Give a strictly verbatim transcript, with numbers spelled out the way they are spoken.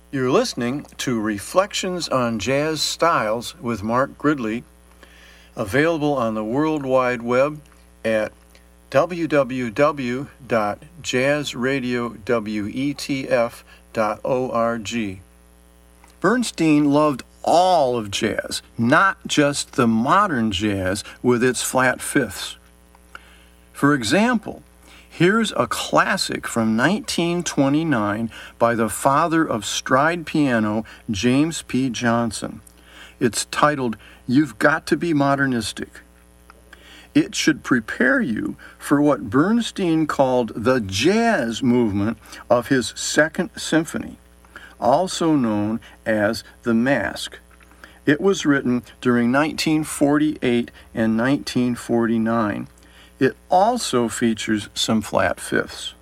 You're listening to Reflections on Jazz Styles with Mark Gridley, available on the World Wide Web at w w w dot jazz radio wetf dot org. Bernstein loved all of jazz, not just the modern jazz with its flat fifths. For example, here's a classic from nineteen twenty-nine by the father of stride piano, James P. Johnson. It's titled, "You've Got to Be Modernistic." It should prepare you for what Bernstein called the jazz movement of his Second Symphony, also known as the Masque. It was written during nineteen forty-eight and nineteen forty-nine. It also features some flat fifths.